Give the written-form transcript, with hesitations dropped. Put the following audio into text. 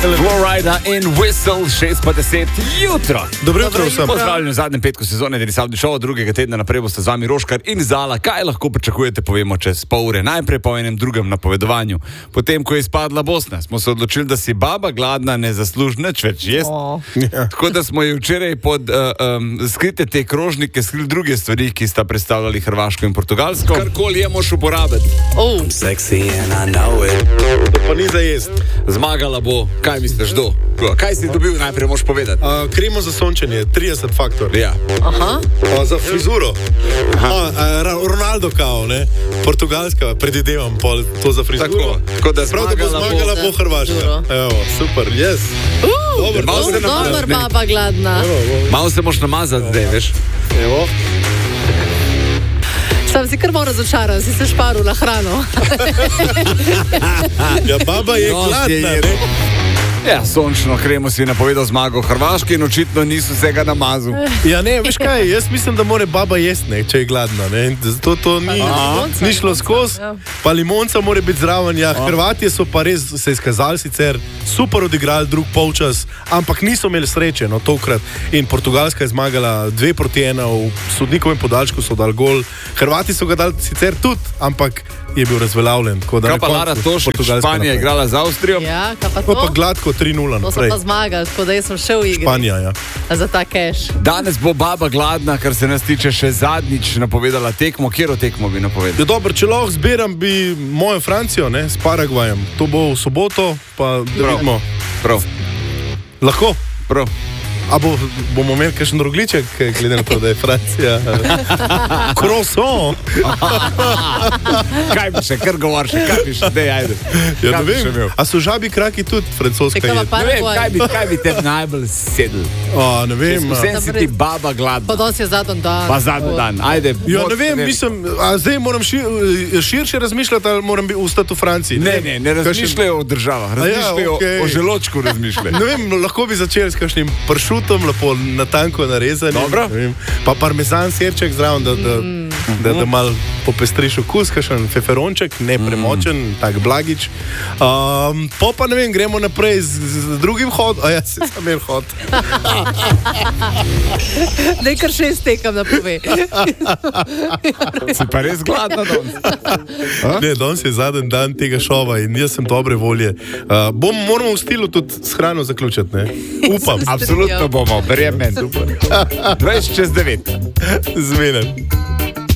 Florida in Whistle, 6:10 jutro. Dobro jutro vsem. Pozdravljeni v zadnjem petku sezone Denis Avdić Show, drugega tedna naprej boste z vami Roškar in Zala. Kaj lahko pričakujete, povemo čez pol ure. Najprej po enem drugem napovedovanju. Potem, ko je izpadla Bosna, smo se odločili, da si baba gladna ne zasluži nič več jesti. Tako da smo jo včeraj pod skrite te krožnike skrili druge stvari, ki sta predstavljali Hrvaško in Portugalsko. Karkoli je moš uporabiti. To pa ni za jesti. Zmagala bo, kaj misliš, do? Kaj si dobil, najprej moš povedati? Kremo za sončenje, 30 faktor. Ja. Za frizuro. Ronaldo kao, ne? Portugalska, predvidevam pol to za frizuro. Tako da Prav, da bo zmagala bo Hrvaška. Evo, super, yes. Dobar baba gladna. Malo se moš namazati zdaj, veš? Evo. Sam si kar malo razočaran, si se šparil na hrano. Ja, baba je gladna, ne? Ja, sončno kremo si napovedal zmago Hrvaške in očitno niso vsega namazal. Ja, ne, veš kaj, jaz mislim, da mora baba jesti, ne, če je gladna, ne? Zato to ni šlo skozi. Pa limonca mora biti zraven, ja. Hrvatje so pa res se izkazali sicer, super odigrali drug polčas, ampak niso imeli sreče, no, tokrat. In Portugalska je zmagala 2-1, v sodnikovem podaljšku so dali gol. Hrvati so ga dali sicer tudi, ampak je bil razveljavljen. Kaj pa Lara Tošić, Španija je igrala z Avstrijo? Ja, kaj pa To to? pa gladko 3-0 To so naprej. pa zmagali, tako da jaz sem šel v igri. Španija, ja. Za ta keš. Danes bo baba gladna, kar se nas tiče še zadnjič napovedala tekmo. Kjero tekmo bi napovedala? Ja, dobro, če lahko zbiram, bi mojo Francijo, ne, s Paragvajem. To bo v soboto, pa da vidimo. Prav. Lahko? Prav. A bomo imeli kakšen rogliček, glede na to, da je Francija? Croissant! Kaj bi še, kar govoriš, kaj bi še, dej, ajde. Ja, Kaj ne bi še vem. imel? A so žabi kraki tudi francoska Kaj pa jed? Ne vem, Paragvaj? kaj bi te najbolj sedel? Ne vem. Vsem si ti baba Pa gladna. danes je zadnji dan. Pa zadnji dan, ajde. Ja, ne vem, mislim, a zdaj moram širše razmišljati, ali moram ostati v Franciji? Ne razmišljajo o državah, razmišljajo o želočku razmišljajo. Ne vem, lahko bi začeli s kakšnim pršutom, lepo natanko narezanim. Dobro. Ne vem. Pa parmezan sirček zraven, da malo popestriš okus, kakšen feferonček, ne premočen, tak blagič. Pa ne vem, gremo naprej z drugim hodom. Ja, se sam imel hod. Daj kar 6 tekam da pove. Si pa res gladna danes. Ne, danes je zadnji dan tega šova in jaz sem dobre volje. Moramo v stilu tudi s hrano zaključiti, ne? Upam. Absolutno bomo, verjamem. 20 čez 9. Zmenen.